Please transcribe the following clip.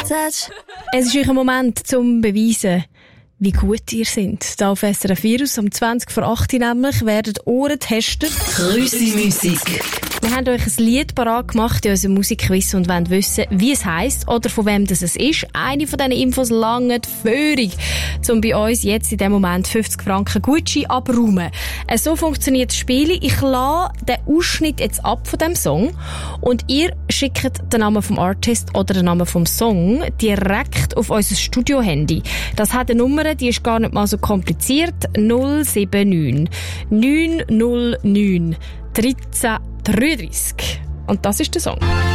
Es ist euer Moment zum Beweisen, wie gut ihr seid. Da auf SRF Virus um 20 vor 8 nämlich werden Ohrentester. Grüssi-Musik. Wir haben euch ein Lied parat gemacht in unserem Musikquiz und wollen wissen, wie es heisst oder von wem das es ist. Eine von diesen Infos langt völlig, um bei uns jetzt in dem Moment 50 Franken Gucci abräumen. So funktioniert das Spiel. Ich lasse den Ausschnitt jetzt ab von dem Song und ihr schickt den Namen vom Artist oder den Namen vom Song direkt auf unser Studio-Handy. Das hat eine Nummer, die ist gar nicht mal so kompliziert. 079 909 1333. Und das ist der Song.